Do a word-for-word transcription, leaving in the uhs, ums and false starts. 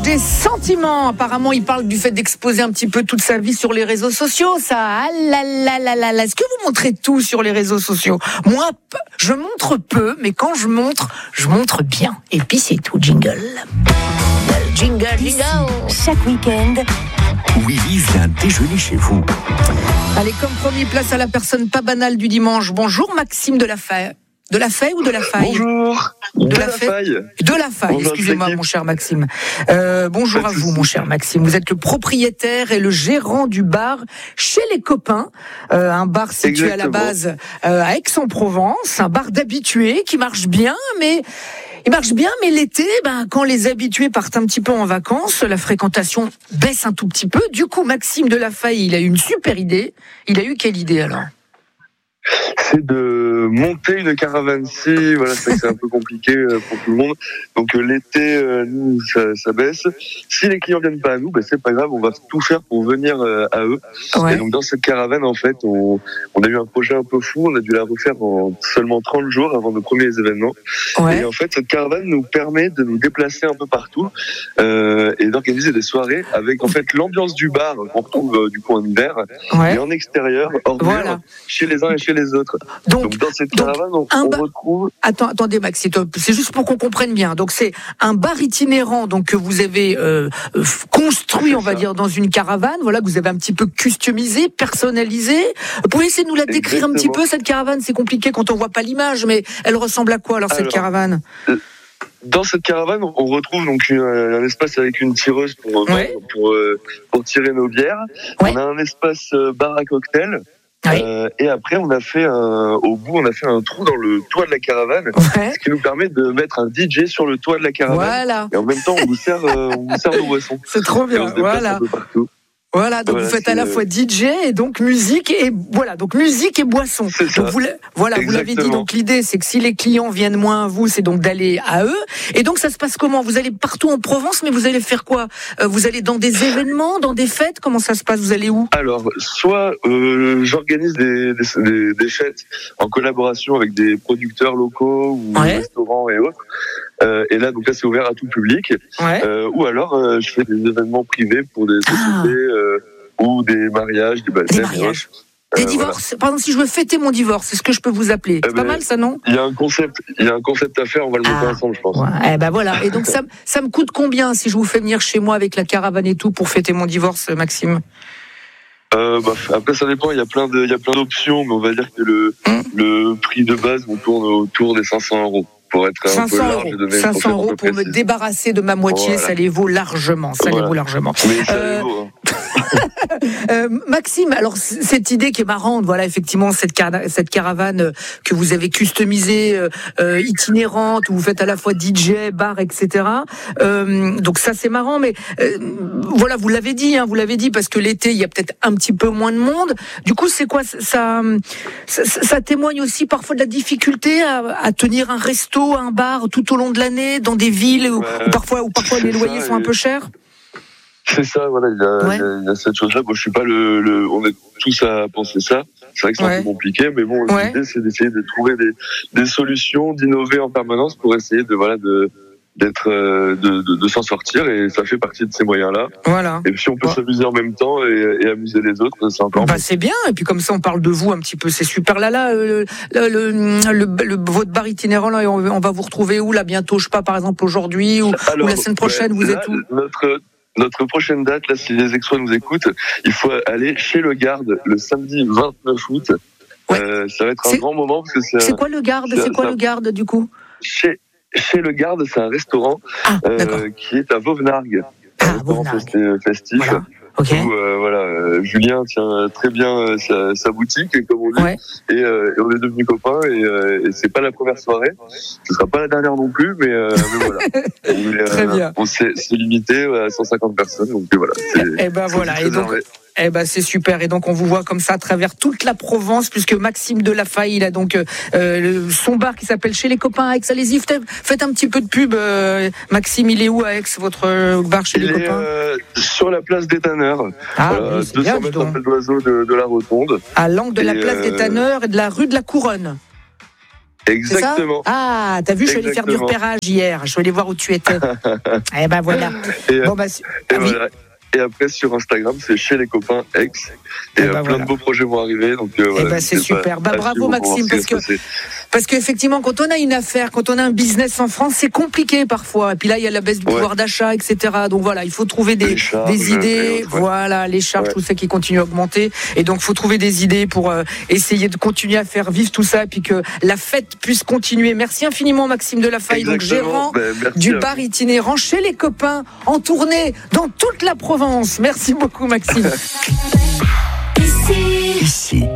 des sentiments. Apparemment, il parle du fait d'exposer un petit peu toute sa vie sur les réseaux sociaux. Ça, ah là là là là là. Est-ce que vous montrez tout sur les réseaux sociaux ? Moi, je montre peu, mais quand je montre, je montre bien. Et puis c'est tout, jingle. Jingle, jingle. Chaque week-end, Willy vient déjeuner chez vous. Allez, comme promis, place à la personne pas banale du dimanche. Bonjour Maxime de la Faille. De la Faille ou de la Faille ? Bonjour. De, de la, la Faille. Faille. De la Faille, Bonjour, excusez-moi mon cher Maxime. Euh, bonjour Pas à de vous soucis. mon cher Maxime. Vous êtes le propriétaire et le gérant du bar Chez les Copains, euh, un bar situé à la Exactement. base euh, à Aix-en-Provence, un bar d'habitués qui marche bien, mais... Il marche bien, mais l'été, ben, quand les habitués partent un petit peu en vacances, la fréquentation baisse un tout petit peu. Du coup, Maxime de la Faille, il a eu une super idée. Il a eu quelle idée alors ? C'est de monter une caravane-ci. Voilà, c'est, c'est un peu compliqué euh, pour tout le monde. Donc euh, l'été, euh, nous, ça, ça baisse. Si les clients viennent pas à nous, ben, c'est pas grave. On va tout faire pour venir euh, à eux. Ouais. Et donc dans cette caravane, en fait, on, on a eu un projet un peu fou. On a dû la refaire en seulement trente jours avant nos premiers événements. Ouais. Et en fait, cette caravane nous permet de nous déplacer un peu partout euh, et d'organiser des soirées avec en fait l'ambiance du bar qu'on retrouve euh, du coup en hiver, Ouais. et en extérieur, hors Voilà. mur, chez les uns et chez les autres. Donc, Donc dans cette donc, caravane, on, un on bar- retrouve Attends, attendez, Max, c'est, c'est juste pour qu'on comprenne bien. Donc, c'est un bar itinérant, donc que vous avez euh, euh, construit, C'est on va ça. dire, dans une caravane. Voilà, que vous avez un petit peu customisé, personnalisé. Vous pouvez essayer de nous la décrire un petit Exactement. peu cette caravane ? C'est compliqué quand on voit pas l'image, mais elle ressemble à quoi alors cette Alors, caravane ? Dans cette caravane, on retrouve donc une- un espace avec une tireuse pour Ouais. pour, euh, pour tirer nos bières. Ouais. On a un espace euh, bar à cocktail. Ouais. Euh, et après, on a fait un, au bout, on a fait un trou dans le toit de la caravane, Ouais. ce qui nous permet de mettre un D J sur le toit de la caravane. Voilà, Et en même temps, on vous sert, euh, on vous sert nos boissons. c'est trop Et on bien. se déplace Voilà. un peu partout. Voilà, donc Voilà, vous faites à la c'est- fois D J et donc musique et voilà, donc musique et boisson. C'est ça. Donc vous, l'a- voilà, vous l'avez dit. Exactement. Donc l'idée, c'est que si les clients viennent moins à vous, c'est donc d'aller à eux. Et donc ça se passe comment ? Vous allez partout en Provence, mais vous allez faire quoi ? Euh, Vous allez dans des événements, dans des fêtes ? Comment ça se passe ? Vous allez où ? Alors, soit euh, j'organise des, des, des, des fêtes en collaboration avec des producteurs locaux ou Ouais. restaurants et autres. Euh, et là, donc là, c'est ouvert à tout public. Ouais. Euh, ou alors, euh, je fais des événements privés pour des Ah. sociétés euh, ou des mariages, des baptêmes. Des et mariages. autres. Des Euh, divorces. Par exemple, si je veux fêter mon divorce, c'est ce que je peux vous appeler. C'est Eh pas ben, mal, ça, non ? Il y a un concept, il y a un concept à faire. On va le monter Ah. ensemble, je pense. Ouais, eh ben voilà. Et donc ça, m- ça me coûte combien si je vous fais venir chez moi avec la caravane et tout pour fêter mon divorce, Maxime ? Euh, bah, après, ça dépend. Il y a plein de, il y a plein d'options, mais on va dire que le, Hum. le prix de base, on tourne autour des cinq cents euros. Pour être un cinq peu cents large et euros. donner une cinq fourchette cents un euros peu pour me précise. débarrasser de ma moitié, Voilà. ça les vaut largement. Ça les Voilà. vaut largement. Mais ça Euh, les vaut, hein. Euh, Maxime, alors c- cette idée qui est marrante, voilà effectivement cette, car- cette caravane euh, que vous avez customisée, euh, euh, itinérante, où vous faites à la fois D J, bar, et cetera. Euh, donc ça c'est marrant, mais euh, voilà vous l'avez dit, hein, vous l'avez dit parce que l'été il y a peut-être un petit peu moins de monde. Du coup c'est quoi ça, ça, ça, ça témoigne aussi parfois de la difficulté à, à tenir un resto, un bar tout au long de l'année dans des villes où, Ouais, où parfois où parfois les c'est loyers ça, sont un et- peu chers. C'est ça, voilà, il y a, Ouais. il y a, il y a cette chose-là. Bon, je suis pas le, le, on est tous à penser ça. C'est vrai que c'est Ouais. un peu compliqué, mais bon, Ouais. l'idée, c'est d'essayer de trouver des, des solutions, d'innover en permanence pour essayer de, voilà, de, d'être, euh, de, de, de s'en sortir, et ça fait partie de ces moyens-là. Voilà. Et puis, on peut Ouais. s'amuser en même temps et, et amuser les autres, c'est encore Bah c'est bien, et puis comme ça on parle de vous un petit peu, c'est super. Là là, euh, le, le, le, le- votre bar itinérant là, on, on va vous retrouver où là bientôt, je sais pas, par exemple aujourd'hui ou, Alors, ou la semaine prochaine, ben, vous là, êtes où ? Notre, notre prochaine date, là, si les Aixois nous écoutent, il faut aller chez Le Garde le samedi vingt-neuf août. Ouais. Euh, ça va être un C'est- grand moment parce que c'est, C'est un- quoi le garde c'est- C'est quoi c'est- le garde du coup ? chez, chez Le Garde, c'est un restaurant Ah d'accord. euh, qui est à Vauvenargues. Ah, Un restaurant Vauvenargues. festi- festif. Voilà. Ok. Où, euh, voilà, euh, Julien tient très bien euh, sa, sa boutique, comme on dit, Ouais. et, euh, et on est devenus copains. Et, euh, et c'est pas la première soirée, ce sera pas la dernière non plus, mais, euh, mais voilà. On, est, Très bien. on s'est, c'est limité à cent cinquante personnes, donc voilà. C'est, Eh ben c'est voilà. Et donc, réservé. eh ben c'est super. Et donc on vous voit comme ça à travers toute la Provence, puisque Maxime de la Faille, il a donc euh, le- son bar qui s'appelle Chez les Copains à Aix. Allez-y, faites, faites un petit peu de pub. euh, Maxime, il est où à Aix, votre euh, bar Chez Il les est Copains ? euh, sur la place des Tanneurs, Ah euh, oui, c'est bien, deux cents dis mètres donc. après l'oiseau de, de la Rotonde. À l'angle de la et, place des euh, Tanneurs et de la rue de la Couronne. Exactement. Ah, t'as vu, je suis allé faire du repérage hier. Je suis allé voir où tu étais. Eh ben voilà. Et, bon, bah, et, ah, oui. voilà. Et après, sur Instagram, c'est chez les copains ex. Et, et bah, plein voilà. de beaux projets vont arriver. Donc, euh, voilà, bah, c'est super. Bah, bravo, Maxime. Parce que, parce qu'effectivement, quand on a une affaire, quand on a un business en France, c'est compliqué parfois. Et puis là, il y a la baisse du ouais. pouvoir d'achat, et cetera. Donc voilà, il faut trouver des, charges, des idées. Ouais. Voilà, les charges, ouais. tout ça qui continue à augmenter. Et donc, il faut trouver des idées pour euh, essayer de continuer à faire vivre tout ça. Et puis que la fête puisse continuer. Merci infiniment, Maxime Delafaille, donc gérant bah, du bar itinérant chez les copains, en tournée dans toute la Provence. Merci beaucoup, Maxime. Ici,